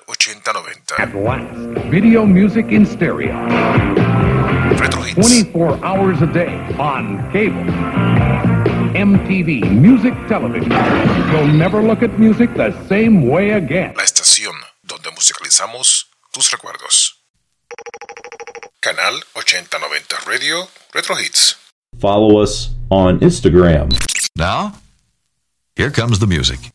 8090. At last, video music in stereo. Retro Hits. 24 hours a day on cable. MTV Music Television. You'll never look at music the same way again. La estación donde musicalizamos tus recuerdos. Canal 8090 Radio Retro Hits. Follow us on Instagram. Now, here comes the music.